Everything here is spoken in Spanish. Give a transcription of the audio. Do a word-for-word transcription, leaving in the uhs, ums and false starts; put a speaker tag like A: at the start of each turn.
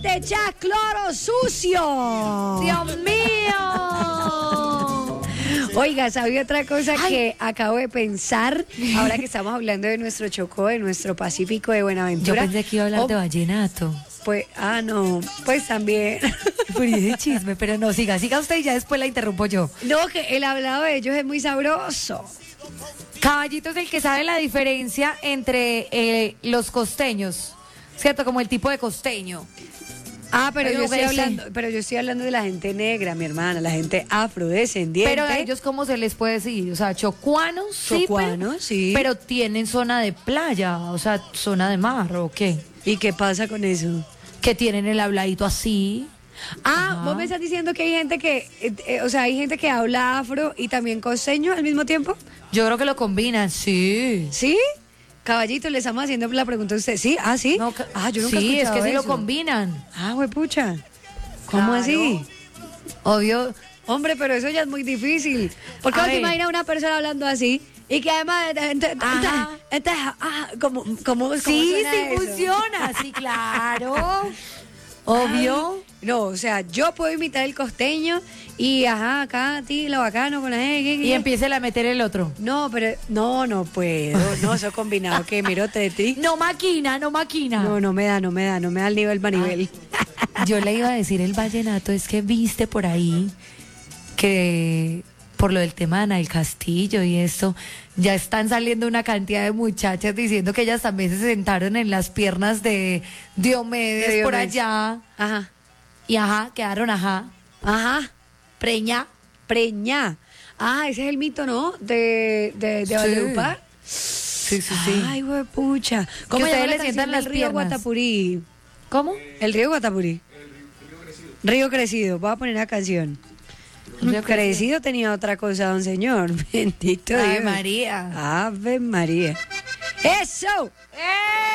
A: te echas cloro sucio.
B: ¡Dios mío!
A: Oiga, ¿sabía otra cosa Ay. que acabo de pensar? Ahora que estamos hablando de nuestro Chocó, de nuestro Pacífico de Buenaventura.
B: Yo pensé que iba a hablar oh, de vallenato.
A: Pues, ah, no, pues también.
B: Pero de chisme, pero no, siga, siga usted y ya después la interrumpo yo.
A: No, que el hablado de ellos es muy sabroso.
B: Caballito es el que sabe la diferencia entre eh, los costeños, ¿cierto? Como el tipo de costeño.
A: Ah, pero, pero yo estoy hablando, pero yo estoy hablando de la gente negra, mi hermana, la gente afrodescendiente.
B: Pero a ellos, ¿cómo se les puede decir? O sea, chocuanos,
A: chocuanos,
B: sí,
A: sí.
B: Pero tienen zona de playa, o sea, zona de mar, ¿o qué?
A: ¿Y qué pasa con eso?
B: Que tienen el habladito así.
A: Ah, Ajá. Vos me estás diciendo que hay gente que, eh, eh, o sea, hay gente que habla afro y también costeño al mismo tiempo.
B: Yo creo que lo combinan, sí.
A: ¿Sí? Caballito, le estamos haciendo la pregunta a usted. ¿Sí? ¿Ah, sí?
B: No,
A: ah, yo nunca
B: sí,
A: he escuchado
B: es que
A: eso.
B: sí lo combinan.
A: Ah, huepucha. ¿Cómo
B: claro.
A: así?
B: Obvio.
A: Hombre, pero eso ya es muy difícil. Porque te imaginas una persona hablando así y que además,
B: Ajá.
A: ah, como, como,
B: sí, sí
A: eso?
B: funciona, sí, claro. Obvio.
A: Ay, no, o sea, yo puedo imitar el costeño y ajá, acá, ti, lo bacano con la gente.
B: Y empiece a meter el otro.
A: No, pero, no, no puedo. No, eso combinado, que mirote de ti.
B: No maquina, no maquina.
A: No, no me da, no me da, no me da el nivel para nivel.
B: Ah, yo le iba a decir el vallenato, es que viste por ahí que por lo del tema de Ana del Castillo y esto, ya están saliendo una cantidad de muchachas diciendo que ellas también se sentaron en las piernas de Diomedes, de Diomedes. por allá.
A: Ajá.
B: Y ajá, quedaron ajá.
A: Ajá.
B: Preña.
A: Preña. Ah, ese es el mito, ¿no? De, de, de
B: sí.
A: Valledupar.
B: Sí, sí, sí.
A: Ay, huepucha.
B: ¿Cómo ustedes le sientan las
A: río
B: piernas?
A: Guatapurí?
B: ¿Cómo?
A: El río Guatapurí.
C: El río Crecido.
A: Río Crecido. Voy a poner una canción. Río Crecido tenía otra cosa, don señor. Bendito Dios.
B: Ave María.
A: Ave María. ¡Eso!
B: ¡Eh!